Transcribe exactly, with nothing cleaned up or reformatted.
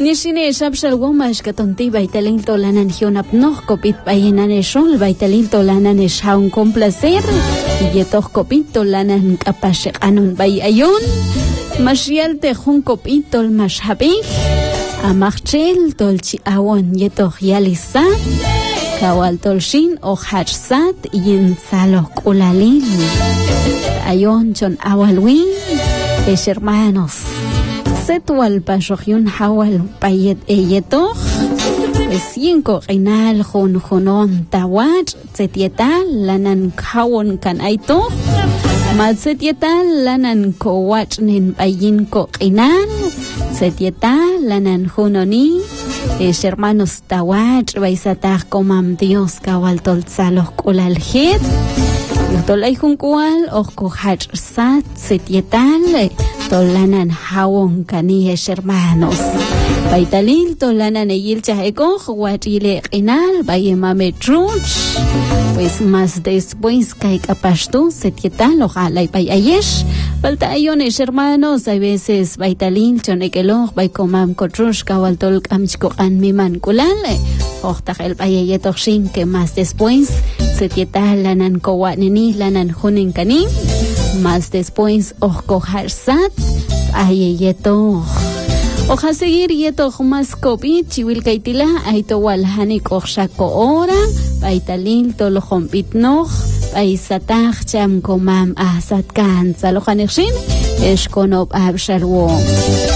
Nishine shabshal gomash katonti baitalin tolanan hionap noh kopit bayenan eshol baitalin tolanan eshaun complacer yetos kopit tolanan kapashek anon bay ayon mashial te jun kopit tol mashabih amachel tolchi awon yetos yalisa kawal tolshin o hachsat yin salo kulalin ayon chon awalwin es hermanos Setual pasohyun hawal payet eyeto cinco reinal jon jonon tawach setietal lanan kawon kan aito mal setietal lanan kowach nin payin ko reinal setietal lanan jononi es hermanos tawach baisatah komam Dios kawal tolzalos kolaljet tolay junkual ojo hach sat setietal tolanan hawon kanies hermanos baitalil tolanan eyil chaheko huatile inal bayemame truch pues más después kai kapashtu setietal ojalá y bayayesh falta ayones hermanos a veces baitalil chonekelo baikomam kotrush kawaltol kamchko an miman kulale ochtah el bayayetokshin que más después setietal lanan kowanini lanan hunin kanin más después ojo harsat ayeyeto oja seguir yeto más kopi chiwil kaitila aito walhanik oxako ora baitalil tolo jompitnoj baisatach cham komam ahsat kan salojanekshin eshkonob absharwo